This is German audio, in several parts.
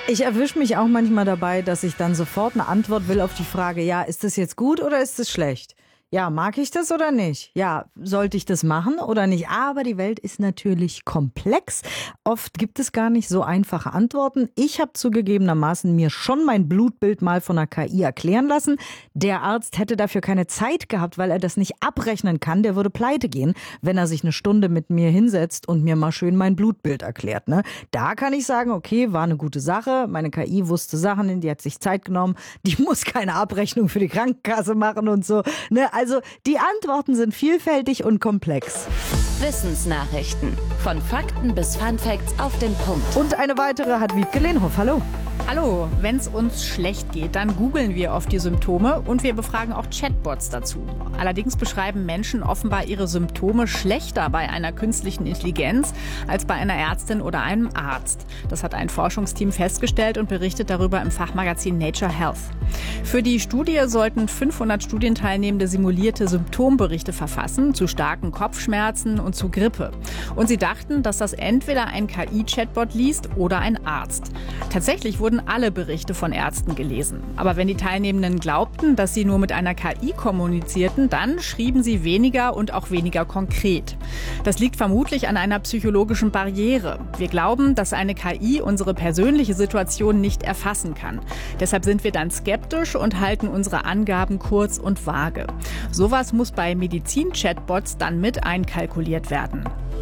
Ich erwische mich auch manchmal dabei, dass ich dann sofort eine Antwort will auf die Frage, ja, ist das jetzt gut oder ist das schlecht? Ja, mag ich das oder nicht? Ja, sollte ich das machen oder nicht? Aber die Welt ist natürlich komplex. Oft gibt es gar nicht so einfache Antworten. Ich habe zugegebenermaßen mir schon mein Blutbild mal von einer KI erklären lassen. Der Arzt hätte dafür keine Zeit gehabt, weil er das nicht abrechnen kann. Der würde pleite gehen, wenn er sich eine Stunde mit mir hinsetzt und mir mal schön mein Blutbild erklärt. Ne? Da kann ich sagen, okay, war eine gute Sache. Meine KI wusste Sachen, die hat sich Zeit genommen. Die muss keine Abrechnung für die Krankenkasse machen und so. Ne? Also die Antworten sind vielfältig und komplex. Wissensnachrichten. Von Fakten bis Funfacts auf den Punkt. Und eine weitere hat Wiebke Lehnhoff. Hallo. Hallo, wenn es uns schlecht geht, dann googeln wir oft die Symptome und wir befragen auch Chatbots dazu. Allerdings beschreiben Menschen offenbar ihre Symptome schlechter bei einer künstlichen Intelligenz als bei einer Ärztin oder einem Arzt. Das hat ein Forschungsteam festgestellt und berichtet darüber im Fachmagazin Nature Health. Für die Studie sollten 500 Studienteilnehmende simulierte Symptomberichte verfassen zu starken Kopfschmerzen und zu Grippe. Und sie dachten, dass das entweder ein KI-Chatbot liest oder ein Arzt. Tatsächlich wurden alle Berichte von Ärzten gelesen. Aber wenn die Teilnehmenden glaubten, dass sie nur mit einer KI kommunizierten, dann schrieben sie weniger und auch weniger konkret. Das liegt vermutlich an einer psychologischen Barriere. Wir glauben, dass eine KI unsere persönliche Situation nicht erfassen kann. Deshalb sind wir dann skeptisch und halten unsere Angaben kurz und vage. Sowas muss bei Medizin-Chatbots dann mit einkalkuliert werden.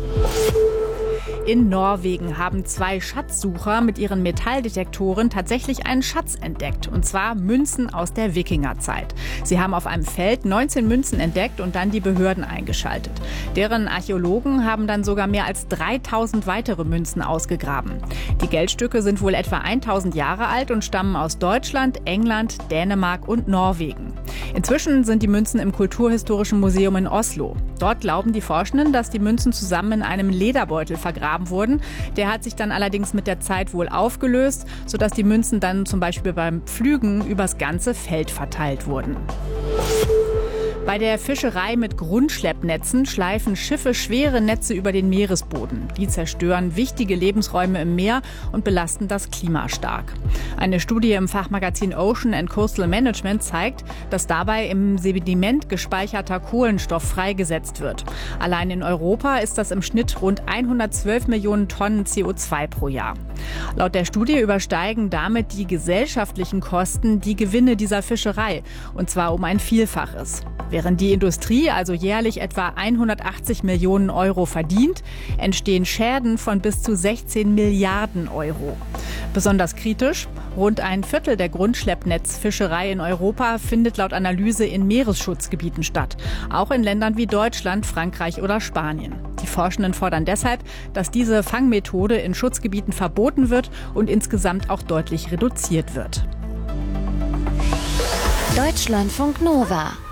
In Norwegen haben 2 Schatzsucher mit ihren Metalldetektoren tatsächlich einen Schatz entdeckt, und zwar Münzen aus der Wikingerzeit. Sie haben auf einem Feld 19 Münzen entdeckt und dann die Behörden eingeschaltet. Deren Archäologen haben dann sogar mehr als 3000 weitere Münzen ausgegraben. Die Geldstücke sind wohl etwa 1000 Jahre alt und stammen aus Deutschland, England, Dänemark und Norwegen. Inzwischen sind die Münzen im Kulturhistorischen Museum in Oslo. Dort glauben die Forschenden, dass die Münzen zusammen in einem Lederbeutel vergraben wurden. Der hat sich dann allerdings mit der Zeit wohl aufgelöst, sodass die Münzen dann zum Beispiel beim Pflügen übers ganze Feld verteilt wurden. Bei der Fischerei mit Grundschleppnetzen schleifen Schiffe schwere Netze über den Meeresboden. Die zerstören wichtige Lebensräume im Meer und belasten das Klima stark. Eine Studie im Fachmagazin Ocean and Coastal Management zeigt, dass dabei im Sediment gespeicherter Kohlenstoff freigesetzt wird. Allein in Europa ist das im Schnitt rund 112 Millionen Tonnen CO2 pro Jahr. Laut der Studie übersteigen damit die gesellschaftlichen Kosten die Gewinne dieser Fischerei, und zwar um ein Vielfaches. Während die Industrie also jährlich etwa 180 Millionen Euro verdient, entstehen Schäden von bis zu 16 Milliarden Euro. Besonders kritisch: rund ein Viertel der Grundschleppnetzfischerei in Europa findet laut Analyse in Meeresschutzgebieten statt. Auch in Ländern wie Deutschland, Frankreich oder Spanien. Die Forschenden fordern deshalb, dass diese Fangmethode in Schutzgebieten verboten wird und insgesamt auch deutlich reduziert wird. Deutschlandfunk Nova